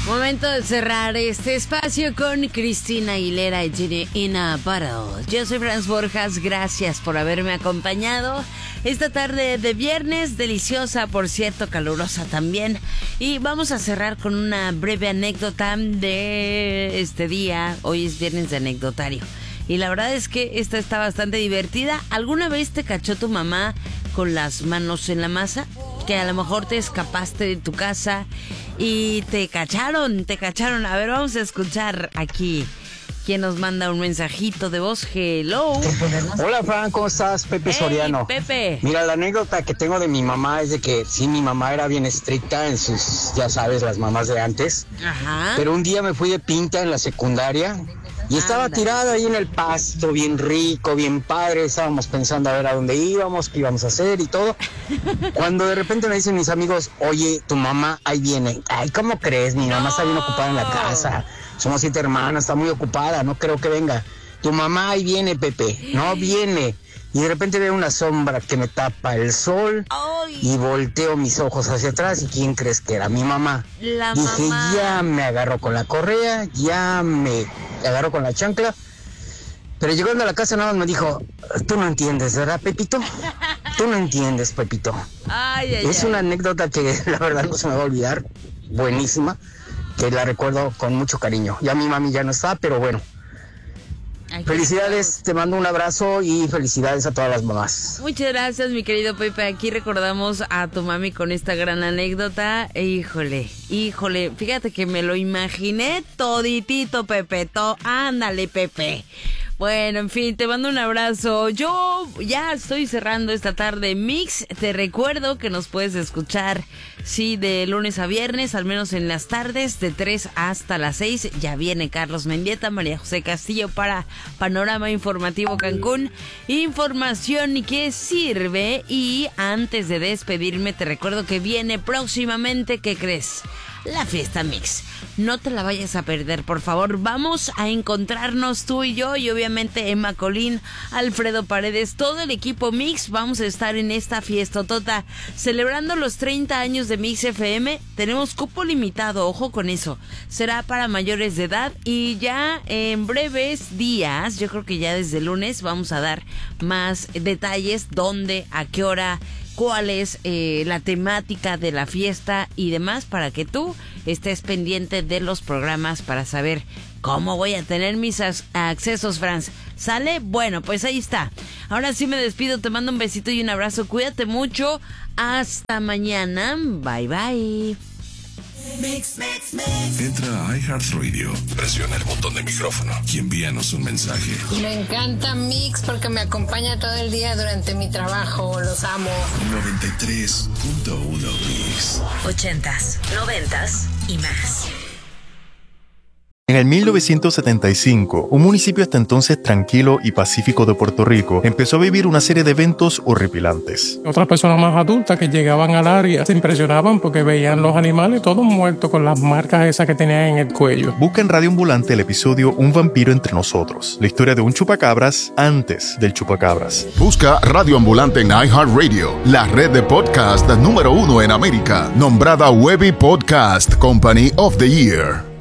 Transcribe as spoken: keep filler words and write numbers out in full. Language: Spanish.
Momento de cerrar este espacio con Cristina Aguilera y Jenny in a Bottle. Yo soy Franz Borjas, gracias por haberme acompañado esta tarde de viernes, deliciosa, por cierto, calurosa también. Y vamos a cerrar con una breve anécdota de este día. Hoy es viernes de anecdotario. Y la verdad es que esta está bastante divertida. ¿Alguna vez te cachó tu mamá con las manos en la masa? Que a lo mejor te escapaste de tu casa y te cacharon, te cacharon. A ver, vamos a escuchar aquí quién nos manda un mensajito de voz. Hello. Hola, Fran, ¿cómo estás? Pepe Hey, Soriano. Pepe. Mira, la anécdota que tengo de mi mamá es de que sí, mi mamá era bien estricta en sus, ya sabes, las mamás de antes. Ajá. Pero un día me fui de pinta en la secundaria y estaba Ándale. tirada ahí en el pasto, bien rico, bien padre. Estábamos pensando a ver a dónde íbamos, qué íbamos a hacer y todo. Cuando de repente me dicen mis amigos, oye, tu mamá ahí viene. Ay, ¿cómo crees? Mi mamá está bien ocupada en la casa. Somos siete hermanas, está muy ocupada, no creo que venga. Tu mamá ahí viene, Pepe, no viene. Y de repente veo una sombra que me tapa el sol. Ay. Y volteo mis ojos hacia atrás. ¿Y quién crees que era? Mi mamá. La Dije, mamá. ya me agarró con la correa, ya me agarró con la chancla. Pero llegando a la casa nada más me dijo, tú no entiendes, ¿verdad, Pepito? Tú no entiendes, Pepito. Ay, ay, Es ay. una anécdota que la verdad no se me va a olvidar. Buenísima. Que la recuerdo con mucho cariño. Ya mi mami ya no está, pero bueno. Ay, Felicidades, te mando un abrazo y felicidades a todas las mamás. Muchas gracias, mi querido Pepe. Aquí recordamos a tu mami con esta gran anécdota. Híjole, híjole. Fíjate que me lo imaginé toditito, Pepe. To- Ándale, Pepe. Bueno, en fin, te mando un abrazo. Yo ya estoy cerrando esta tarde Mix. Te recuerdo que nos puedes escuchar, sí, de lunes a viernes, al menos en las tardes, de tres hasta las seis. Ya viene Carlos Mendieta, María José Castillo para Panorama Informativo Cancún. Información y qué sirve. Y antes de despedirme, te recuerdo que viene próximamente, ¿qué crees? La fiesta Mix. No te la vayas a perder, por favor. Vamos a encontrarnos tú y yo y obviamente Emma Colín, Alfredo Paredes, todo el equipo Mix. Vamos a estar en esta fiestotota celebrando los treinta años de Mix F M. Tenemos cupo limitado, ojo con eso. Será para mayores de edad y ya en breves días, yo creo que ya desde el lunes vamos a dar más detalles, dónde, a qué hora, cuál es eh, la temática de la fiesta y demás, para que tú estés pendiente de los programas para saber cómo voy a tener mis as- accesos, Franz. ¿Sale? Bueno, pues ahí está. Ahora sí me despido, te mando un besito y un abrazo. Cuídate mucho. Hasta mañana. Bye, bye. Mix, mix, mix. Entra a iHeartRadio, presiona el botón de micrófono y envíanos un mensaje. Me encanta Mix porque me acompaña todo el día durante mi trabajo. Los amo. noventa y tres punto uno Mix. Ochentas, noventas y más. En el mil novecientos setenta y cinco, un municipio hasta entonces tranquilo y pacífico de Puerto Rico empezó a vivir una serie de eventos horripilantes. Otras personas más adultas que llegaban al área se impresionaban porque veían los animales todos muertos con las marcas esas que tenían en el cuello. Busca en Radio Ambulante el episodio Un vampiro entre nosotros, la historia de un chupacabras antes del chupacabras. Busca Radio Ambulante en iHeartRadio, la red de podcast número uno en América, nombrada Webby Podcast Company of the Year.